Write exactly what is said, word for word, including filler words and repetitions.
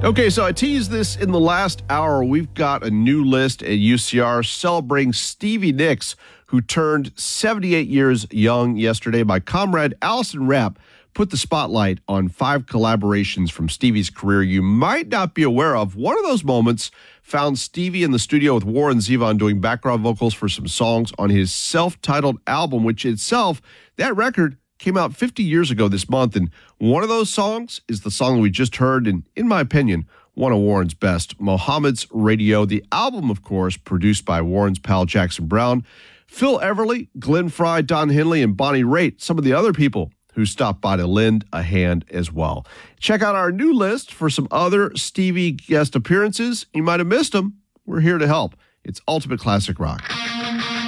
Okay, so I teased this in the last hour. We've got a new list at U C R celebrating Stevie Nicks, who turned seventy-eight years young yesterday. My comrade Allison Rapp put the spotlight on five collaborations from Stevie's career you might not be aware of. One of those moments found Stevie in the studio with Warren Zevon doing background vocals for some songs on his self-titled album, which itself, that record came out fifty years ago this month. And one of those songs is the song we just heard, and in my opinion, one of Warren's best, Mohammed's Radio. The album, of course, produced by Warren's pal Jackson Browne, Phil Everly, Glenn Frey, Don Henley, and Bonnie Raitt, some of the other people who stopped by to lend a hand as well. Check out our new list for some other Stevie guest appearances. You might have missed them. We're here to help. It's Ultimate Classic Rock.